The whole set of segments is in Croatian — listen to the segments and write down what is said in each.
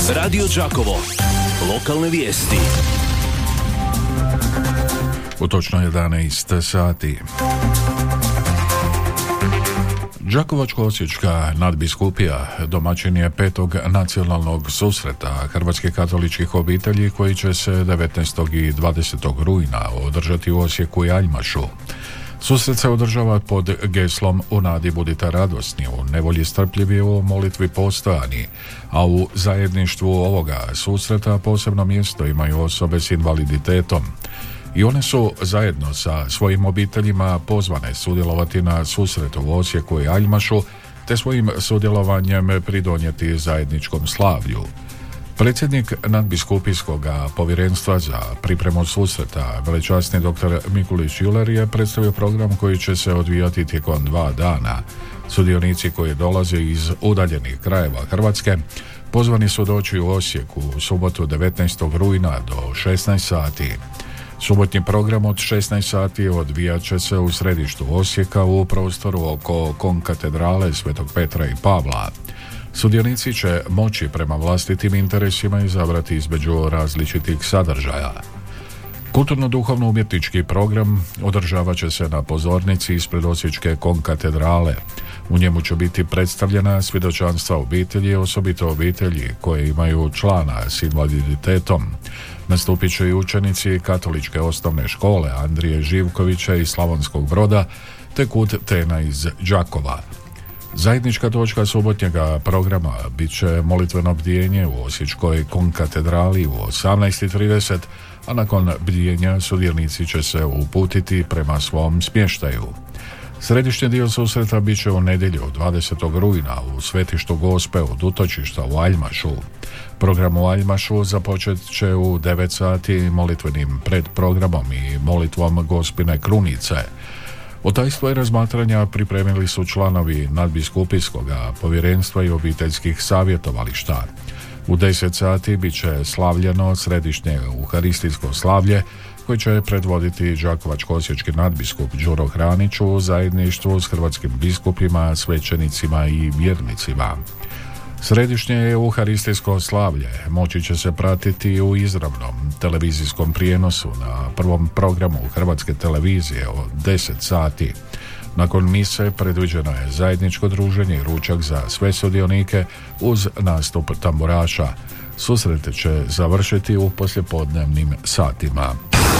Radio Đakovo. Lokalne vijesti. U točno 11 sati. Đakovačko-osječka nadbiskupija domaćin je 5. nacionalnog susreta hrvatskih katoličkih obitelji koji će se 19. i 20. rujna održati u Osijeku i Aljmašu. Susret se održava pod geslom "U nadi budite radosni, u nevolji strpljivi, u molitvi postojani", a u zajedništvu ovoga susreta posebno mjesto imaju osobe s invaliditetom. I one su zajedno sa svojim obiteljima pozvane sudjelovati na susretu u Osijeku i Aljmašu, te svojim sudjelovanjem pridonijeti zajedničkom slavlju. Predsjednik nadbiskupijskog povjerenstva za pripremu susreta, velečasni dr. Mikulić Juler, je predstavio program koji će se odvijati tijekom 2 dana. Sudionici koji dolaze iz udaljenih krajeva Hrvatske pozvani su doći u Osijeku u subotu 19. rujna do 16 sati. Subotnji program od 16 sati odvijat će se u središtu Osijeka u prostoru oko konkatedrale Svetog Petra i Pavla. Sudionici će moći prema vlastitim interesima izabrati između različitih sadržaja. Kulturno-duhovno-umjetnički program održavat će se na pozornici ispred Osječke konkatedrale. U njemu će biti predstavljena svjedočanstva obitelji, osobito obitelji koje imaju člana s invaliditetom. Nastupit će i učenici katoličke osnovne škole Andrije Živkovića iz Slavonskog Broda te Kud Tena iz Đakova. Zajednička točka subotnjega programa bit će molitveno bdijenje u Osječkoj konkatedrali u 18:30, a nakon bdijenja sudjelnici će se uputiti prema svom smještaju. Središnji dio susreta bit će u nedjelju 20. rujna u svetištu Gospe od utočišta u Aljmašu. Program u Aljmašu započet će u 9 sati molitvenim predprogramom i molitvom Gospine krunice. Otajstvo i razmatranja pripremili su članovi nadbiskupijskog povjerenstva i obiteljskih savjetovališta. U 10 sati bit će slavljeno središnje euharistijsko slavlje koje će predvoditi đakovačko-osječki nadbiskup Đuro Hranić u zajedništvu s hrvatskim biskupima, svećenicima i vjernicima. Središnje euharistijsko slavlje moći će se pratiti u izravnom televizijskom prijenosu na prvom programu Hrvatske televizije od 10 sati. Nakon mise predviđeno je zajedničko druženje i ručak za sve sudionike uz nastup tamburaša. Susret će završiti u poslijepodnevnim satima.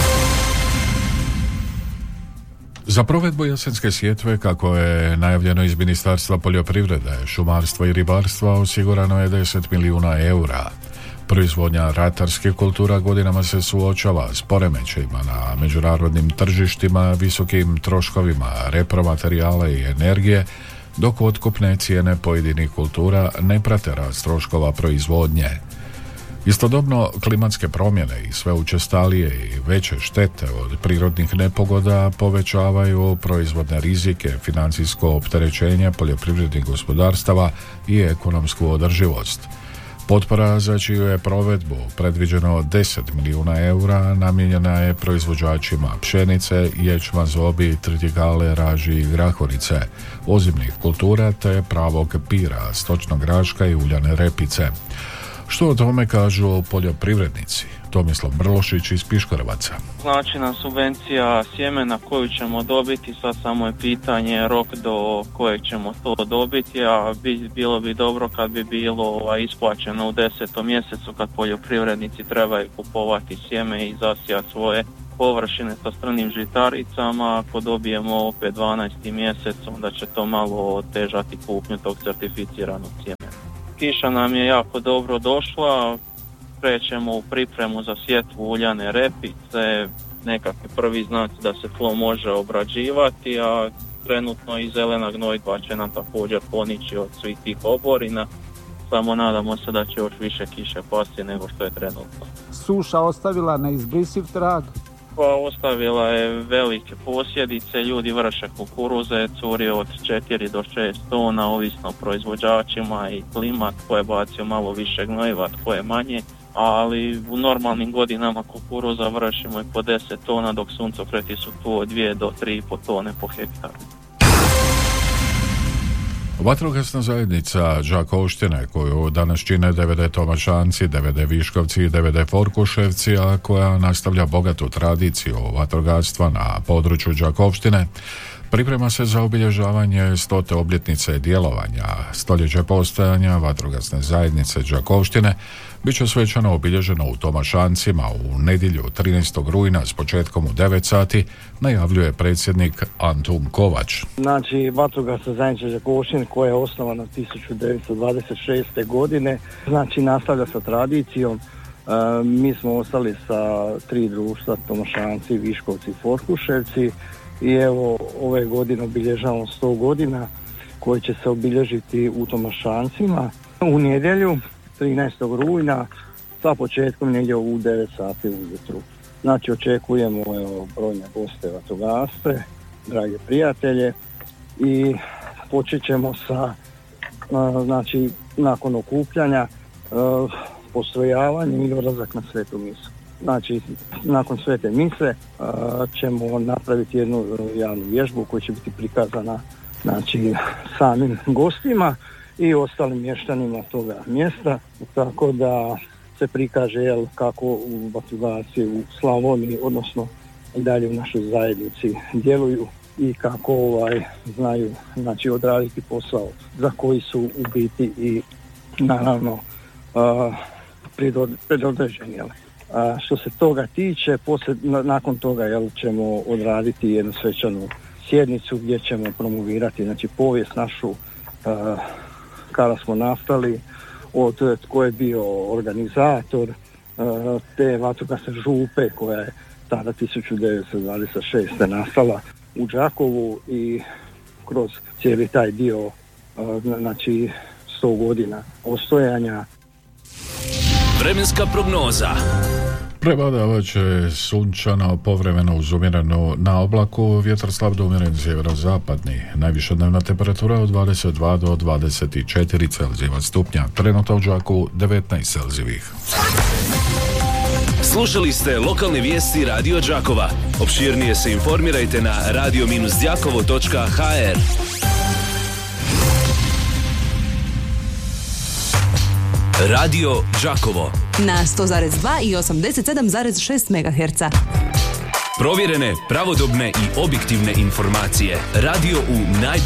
Za provedbu jesenske sjetve, kako je najavljeno iz Ministarstva poljoprivrede, šumarstva i ribarstva, osigurano je 10 milijuna eura. Proizvodnja ratarskih kultura godinama se suočava s poremećajima na međunarodnim tržištima, visokim troškovima repromaterijala i energije, dok otkupne cijene pojedinih kultura ne prate rast troškova proizvodnje. Istodobno, klimatske promjene i sve učestalije i veće štete od prirodnih nepogoda povećavaju proizvodne rizike, financijsko opterećenje poljoprivrednih gospodarstava i ekonomsku održivost. Potpora za čiju je provedbu predviđeno 10 milijuna eura namijenjena je proizvođačima pšenice, ječma, zobi, tritikale, raži i grahorice, ozimnih kultura te pravog pira, stočnog graška i uljane repice. Što o tome kažu poljoprivrednici? Tomislav Brlošić iz Piškorevaca. Znači nam subvencija sjemena koju ćemo dobiti, sad samo je pitanje rok do kojeg ćemo to dobiti, a bilo bi dobro kad bi bilo isplaćeno u 10. mjesecu kad poljoprivrednici trebaju kupovati sjeme i zasijati svoje površine sa strnim žitaricama. Ako dobijemo opet 12. mjesec, onda će to malo otežati kupnju tog certificiranog sjemena. Kiša nam je jako dobro došla, krećemo u pripremu za sjetvu uljane repice, nekakvi prvi znaci da se tlo može obrađivati, a trenutno i zelena gnojidba će nam također ponići od svih tih oborina, samo nadamo se da će još više kiše pasti nego što je trenutno. Suša ostavila neizbrisiv trag? Pa ostavila je velike posljedice, ljudi vrše kukuruze, curi od 4 do 6 tona, ovisno o proizvođačima i klimat, tko je bacio malo više gnojiva, tko je manje, ali u normalnim godinama kukuruza vršimo i po 10 tona, dok suncokreti su tu od 2 do 3,5 tone po hektaru. Vatrogasna zajednica Đakovštine, koju danas čine DVD Tomašanci, DVD Viškovci i DVD Forkuševci, a koja nastavlja bogatu tradiciju vatrogastva na području Đakovštine, priprema se za obilježavanje 100. obljetnice djelovanja. Stoljeće postojanja vatrogasne zajednice Đakovštine bit će svečano obilježeno u Tomašancima u nedjelju 13. rujna s početkom u 9 sati, najavljuje predsjednik Antun Kovač. Znači, vatrogasna zajednica Đakovštine, koja je osnovana 1926. godine, znači nastavlja sa tradicijom. Mi smo ostali sa 3 društva, Tomašanci, Viškovci i Forkuševci, i evo ove godine obilježavamo 100 godina koje će se obilježiti u Tomašancima u nedjelju 13. rujna sa početkom negdje u 9 sati ujutru. Znači očekujemo brojne goste vatrogasce, drage prijatelje, i počet ćemo sa znači nakon okupljanja postrojavanje i odlazak na svetu misu. Znači, nakon svete mise ćemo napraviti jednu javnu vježbu koja će biti prikazana, znači, samim gostima i ostalim mještanima toga mjesta, tako da se prikaže kako u vatrogasci u Slavoniji, odnosno i dalje u našoj zajednici djeluju i kako znaju, znači, odraditi posao za koji su u biti i naravno predodređeni. Što se toga tiče, nakon toga ćemo odraditi jednu svečanu sjednicu gdje ćemo promovirati, znači, povijest našu, kada smo nastali, od tko je bio organizator te vatrogasne župe koja je tada 1926. nastala u Đakovu, i kroz cijeli taj dio, znači 100 godina postojanja. Vremenska prognoza. Prevladavat će sunčano, povremeno uz umjerenu na oblaku, vjetar slab do umjeren sjeverozapadni. Najviša dnevna temperatura od 22 do 24 Celzijeva stupnja. Trenutno u Đakovu 19 Celzijevih. Slušali ste lokalne vijesti Radio Đakova. Opširnije se informirajte na radio-đakovo.hr. Radio Đakovo na 100,2 i 87,6 MHz. Provjerene, pravodobne i objektivne informacije. Radio u najboljem